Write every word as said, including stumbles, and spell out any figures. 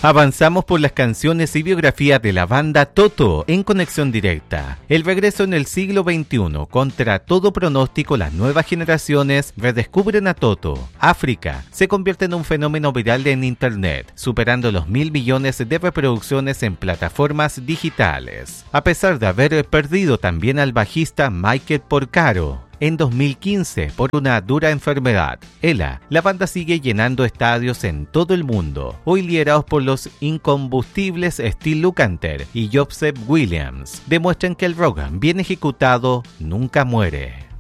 Avanzamos por las canciones y biografías de la banda Toto en Conexión Directa. El regreso en el siglo veintiuno. Contra todo pronóstico, las nuevas generaciones redescubren a Toto. África se convierte en un fenómeno viral en Internet, superando los mil millones de reproducciones en plataformas digitales. A pesar de haber perdido también al bajista Michael Porcaro en dos mil quince por una dura enfermedad, Ella, la banda sigue llenando estadios en todo el mundo, hoy liderados por los incombustibles Steve Lukather y Joseph Williams. Demuestran que el rock bien ejecutado nunca muere.